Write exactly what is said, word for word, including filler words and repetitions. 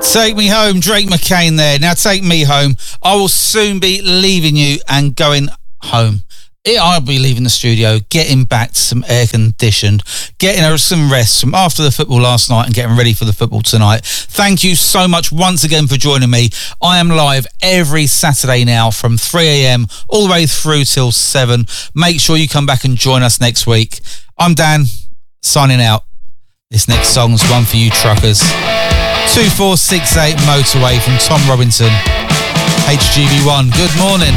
Take Me Home, Drake McCain there. Now take me home. I will soon be leaving you and going home. I'll be leaving the studio, getting back to some air conditioned, getting some rest from after the football last night and getting ready for the football tonight. Thank you so much once again for joining me. I am live every Saturday now from three a.m. all the way through till seven. Make sure you come back and join us next week. I'm Dan, signing out. This next song's one for you truckers. two four six eight Motorway from Tom Robinson. H G V one, good morning.